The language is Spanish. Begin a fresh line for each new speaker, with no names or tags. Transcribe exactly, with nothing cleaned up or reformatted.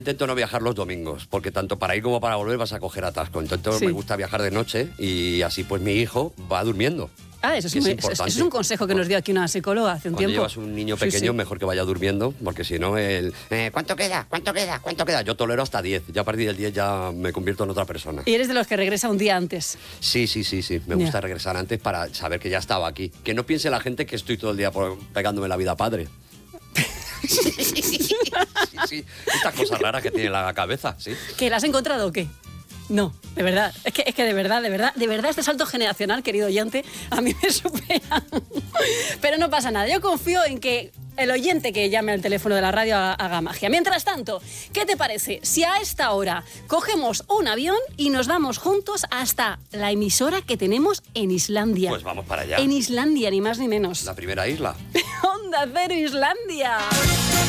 Intento no viajar los domingos, porque tanto para ir como para volver vas a coger atasco. Entonces
Sí.
me gusta viajar de noche y así pues mi hijo va durmiendo.
Ah, eso es,
Que es
un,
importante.
eso es un consejo que nos dio aquí una psicóloga hace un
Cuando
tiempo.
llevas un niño
Sí,
pequeño,
sí.
mejor que vaya durmiendo, porque si no, el eh, ¿cuánto queda? ¿Cuánto queda? ¿Cuánto queda? Yo tolero hasta diez. Ya a partir del diez ya me convierto en otra persona.
Y eres de los que regresa un día antes.
Sí, sí, sí, sí. Me
Ya.
gusta regresar antes para saber que ya estaba aquí. Que no piense la gente que estoy todo el día por- pegándome la vida padre. sí, sí, sí. Estas cosas raras que tiene la cabeza, sí.
¿Que la has encontrado o qué? No, de verdad. Es que, es que de verdad, de verdad, de verdad este salto generacional, querido oyente, a mí me supera. Pero no pasa nada. Yo confío en que el oyente que llame al teléfono de la radio haga magia. Mientras tanto, ¿qué te parece si a esta hora cogemos un avión y nos vamos juntos hasta la emisora que tenemos en Islandia?
Pues vamos para allá.
En Islandia, ni más ni menos.
La primera isla.
Onda Cero Islandia.